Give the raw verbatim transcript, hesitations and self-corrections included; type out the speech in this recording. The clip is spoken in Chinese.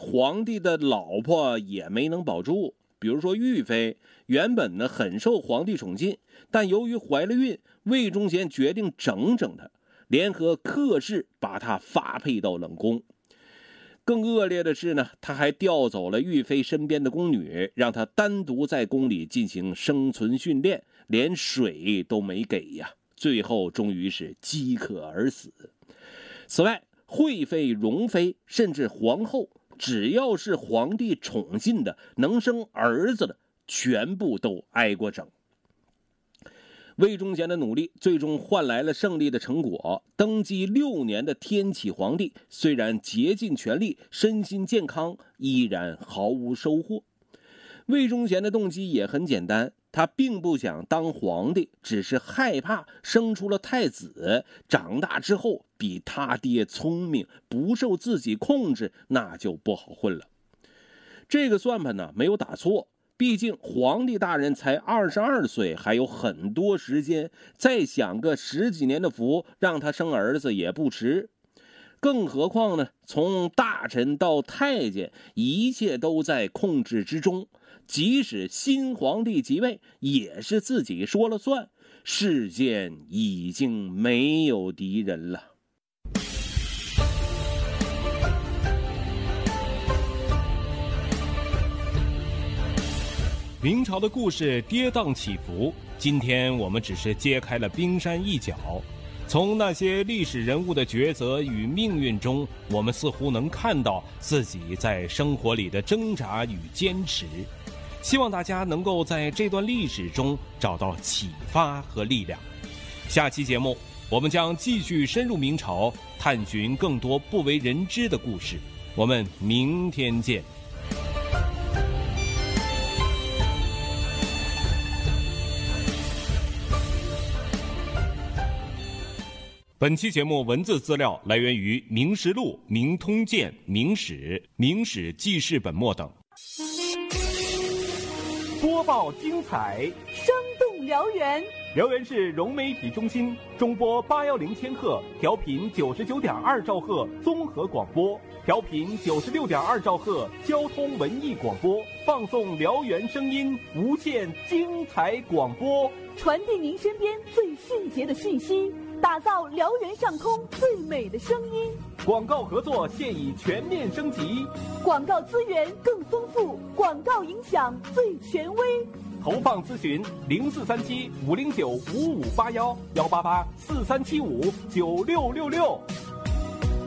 皇帝的老婆也没能保住。比如说玉妃，原本呢很受皇帝宠信，但由于怀了孕，魏忠贤决定整整她，联合客氏把她发配到冷宫。更恶劣的是呢，他还调走了玉妃身边的宫女，让她单独在宫里进行生存训练，连水都没给呀，最后终于是饥渴而死。此外，惠妃、容妃甚至皇后，只要是皇帝宠信的、能生儿子的，全部都挨过整。魏忠贤的努力最终换来了胜利的成果。登基六年的天启皇帝虽然竭尽全力，身心健康，依然毫无收获。魏忠贤的动机也很简单，他并不想当皇帝，只是害怕生出了太子，长大之后比他爹聪明，不受自己控制，那就不好混了。这个算盘呢没有打错，毕竟皇帝大人才二十二岁，还有很多时间，再享个十几年的福，让他生儿子也不迟。更何况呢，从大臣到太监，一切都在控制之中。即使新皇帝即位，也是自己说了算，世间已经没有敌人了。 明朝的故事跌宕起伏，今天我们只是揭开了冰山一角。从那些历史人物的抉择与命运中，我们似乎能看到自己在生活里的挣扎与坚持。希望大家能够在这段历史中找到启发和力量。下期节目，我们将继续深入明朝，探寻更多不为人知的故事。我们明天见。本期节目文字资料来源于《明实录》《明通鉴》《明史》《明史记事本末等。 播报精彩， 生动辽源。 辽源市融媒体中心中波八幺零千赫，调频九十九点二兆赫综合广播，调频九十六点二兆赫交通文艺广播，放送辽源声音，无限精彩广播， 传递您身边最迅捷的讯息，打造辽源上空最美的声音。 广告合作现已全面升级， 广告资源更丰富，广告影响最权威。 投放咨询零四三七五零九五五八幺幺八八四三七五九六六六。